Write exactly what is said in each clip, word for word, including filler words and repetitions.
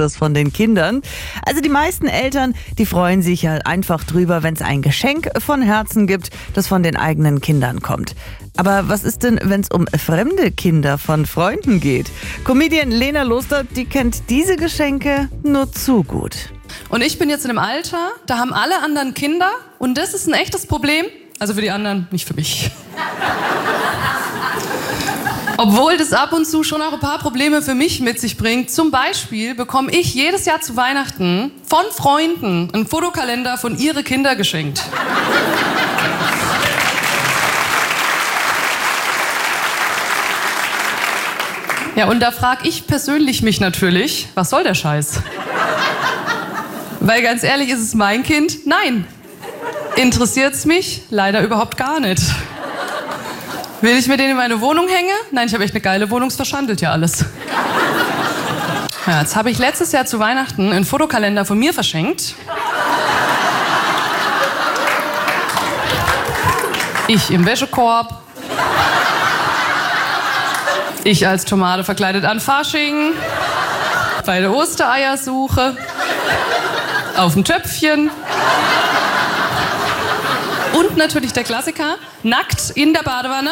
das von den Kindern. Also die meisten Eltern, die freuen sich ja einfach drüber, wenn es ein Geschenk von Herzen gibt, das von den eigenen Kindern kommt. Aber was ist denn, wenn es um fremde Kinder von Freunden geht? Comedian Lena Loster, die kennt diese Geschenke nur zu gut. Und ich bin jetzt in einem Alter, da haben alle anderen Kinder und das ist ein echtes Problem. Also für die anderen, nicht für mich. Obwohl das ab und zu schon auch ein paar Probleme für mich mit sich bringt. Zum Beispiel bekomme ich jedes Jahr zu Weihnachten von Freunden einen Fotokalender von ihre Kinder geschenkt. Ja, und da frage ich persönlich mich natürlich, was soll der Scheiß? Weil ganz ehrlich, ist es mein Kind? Nein. Interessiert's mich? Leider überhaupt gar nicht. Will ich mir den in meine Wohnung hängen? Nein, ich habe echt eine geile Wohnung, es verschandelt ja alles. Ja, jetzt habe ich letztes Jahr zu Weihnachten einen Fotokalender von mir verschenkt. Ich im Wäschekorb. Ich als Tomate verkleidet an Fasching. Bei der Ostereiersuche. Auf dem Töpfchen. Und natürlich der Klassiker, nackt in der Badewanne.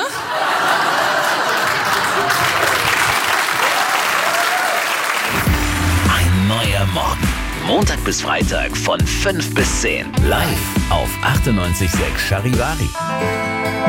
Ein neuer Morgen. Montag bis Freitag von fünf bis zehn. Live auf achtundneunzig Komma sechs Charivari.